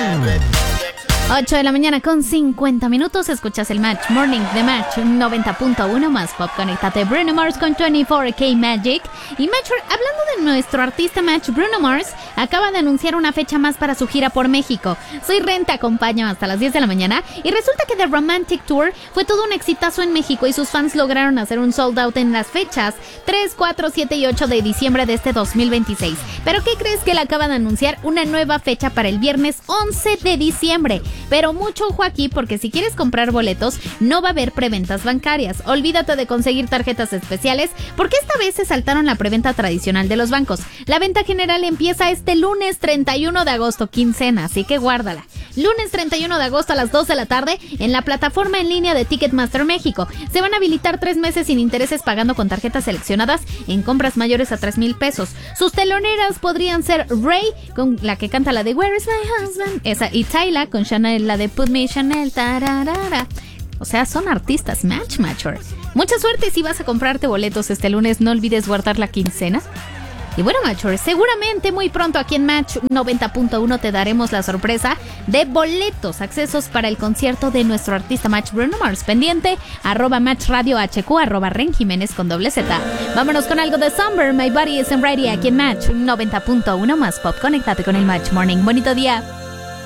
8 de la mañana con 50 minutos. Escuchas el Match Morning de Match 90.1 más pop. Conéctate. Bruno Mars con 24K Magic. Y Match, hablando de nuestro artista Match, Bruno Mars acaba de anunciar una fecha más para su gira por México. Soy Ren, te acompaña hasta las 10 de la mañana. Y resulta que The Romantic Tour fue todo un exitazo en México y sus fans lograron hacer un sold out en las fechas 3, 4, 7 y 8 de diciembre de este 2026. ¿Pero qué crees? Que le acaba de anunciar una nueva fecha para el viernes 11 de diciembre. Pero mucho ojo aquí, porque si quieres comprar boletos no va a haber preventas bancarias. Olvídate de conseguir tarjetas especiales, porque esta vez se saltaron la preventa tradicional de los bancos. La venta general empieza este lunes 31 de agosto, quincena, así que guárdala. Lunes 31 de agosto a las 2 de la tarde en la plataforma en línea de Ticketmaster México. Se van a habilitar 3 meses sin intereses pagando con tarjetas seleccionadas en compras mayores a 3,000 pesos. Sus teloneras podrían ser Ray, con la que canta la de Where is my husband, esa, y Tyla con Chanel, la de Put Me Chanel, tararara. O sea, son artistas matchers. Mucha suerte si vas a comprarte boletos este lunes. No olvides guardar la quincena. Y bueno, Matchers, seguramente muy pronto aquí en Match 90.1 te daremos la sorpresa de boletos, accesos para el concierto de nuestro artista Match, Bruno Mars. Pendiente, @Match Radio HQ, @Ren Jiménez con Z. Vámonos con algo de Summer, My Body Isn't Ready aquí en Match 90.1 más pop. Conéctate con el Match Morning. Bonito día.